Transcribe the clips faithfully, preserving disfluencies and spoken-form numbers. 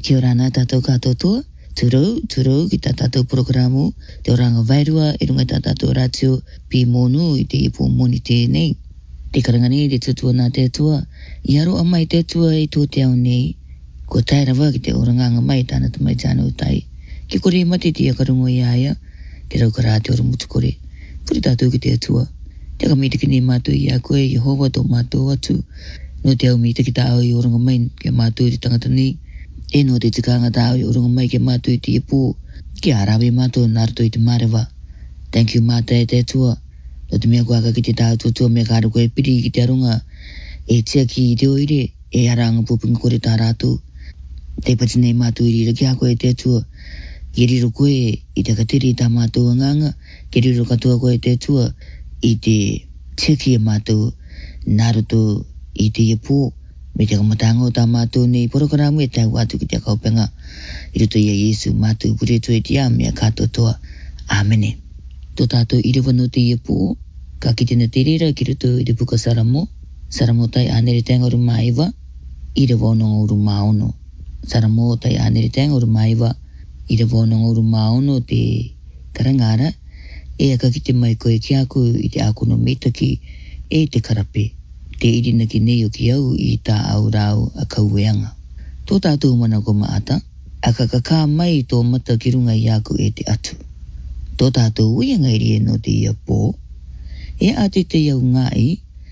Kia ora nā tātou katoa, tūrau, tūrau ki tā tātou programu, te oranga vairua, e runga tā tātou ratio, pi monu i te ipu moni tēnei. Te karangani te tutua nā tētua, i aro a mai tētua i tō te au nei, ko tai rawa ki te oranganga mai tāna tamai tāna utai. Ki kore mati te akarungo i aia, te rau kara te ora mutu kore. Puri tātou ki te atua. Te kamita ki ne mātou i a koe, Yehova tō mātou atu. No te au mita ki tā au i oranga mai, ki mātou i te tangata nei. E no te tikanga tā au i oranga mai, ki mātou i te ipu. Ki arawe mātou nārato i te marewa. Thank you mātai te atua. No te mea kuaka ki te tāu tuatua mea kāra koe piri ki te arunga. E tia ki i te oire, e aranga pupinga kore tā rātou. Te pati nei mātou i rira ki a koe te atua. Ki riro koe i te katiri tā mātou anganga. Ki riro katoa koe te atua. I te tiki a mātou nārato i te ipu. Me te kamatango tā mātou nei porokaramu e tau atu ki te kaupenga. I ruto ia Yesu mātou pureto e te a mea kātoa toa. Āmene. Tō tātou i rewa no te ipu. Ka ki tēnā te rira ki ruto i te puka saramo. Saramo tai ānere tenga uru maiwa. I rewa ononga uru maono. Saramo tai ānere tenga uru maiwa. I rewa ononga uru maono te karangara. E aka ki te mai koe ki aku i te akono metaki e te karape. Te irina ki nei o ki au i tā au rau a kaueanga. Tō tātou mana ko maata, aka kakā mai tō mata ki runga i aku e te atu. Tō tātou uianga iri e no te ia pō, e ate te iau ngai,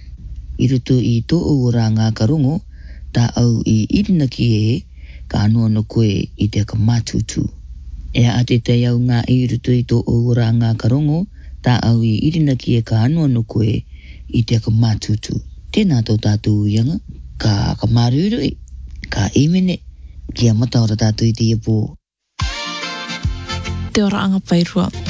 i ruto i tō ora ngā karongo, tā au i irina ki e, ka anua no koe i te aka mātutu. E ate te iau ngai i ruto i tō ora ngā karongo, tā au i irina ki e ka anua no koe i te aka mātutu. Tēnā tō tātou uianga, ka ka marurui, ka imene, ki a mata ora tātou i te iapō. Te ora anga pairua.